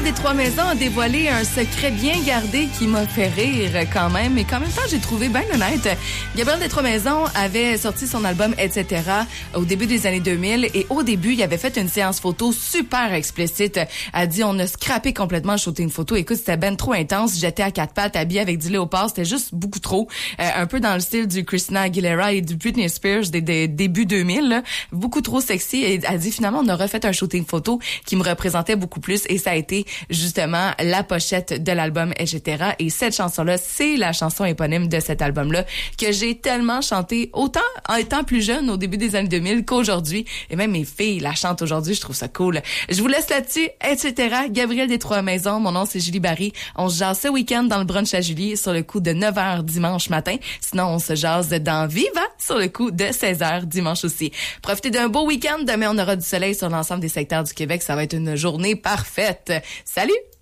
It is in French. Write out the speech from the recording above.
des Trois-Maisons a dévoilé un secret bien gardé qui m'a fait rire quand même, et qu'en même temps, j'ai trouvé bien honnête. Gabriel des Trois-Maisons avait sorti son album Etc. au début des années 2000, et au début, il avait fait une séance photo super explicite. A dit, on a scrappé complètement le shooting photo. Écoute, c'était ben trop intense. J'étais à quatre pattes, habillée avec du léopard. C'était juste beaucoup trop. Un peu dans le style du Christina Aguilera et du Britney Spears des débuts 2000. Là. Beaucoup trop sexy. Et a dit, finalement, on a refait un shooting photo qui me représentait beaucoup plus, et ça a été justement la pochette de l'album Etc. Et cette chanson-là, c'est la chanson éponyme de cet album-là que j'ai tellement chanté, autant en étant plus jeune au début des années 2000 qu'aujourd'hui. Et même mes filles la chantent aujourd'hui, je trouve ça cool. Je vous laisse là-dessus, Etc. Gabriel des Trois-Maisons, mon nom c'est Julie Barry. On se jase ce week-end dans le brunch à Julie sur le coup de 9h dimanche matin. Sinon, on se jase dans Viva sur le coup de 16h dimanche aussi. Profitez d'un beau week-end. Demain, on aura du soleil sur l'ensemble des secteurs du Québec. Ça va être une journée parfaite. Salut!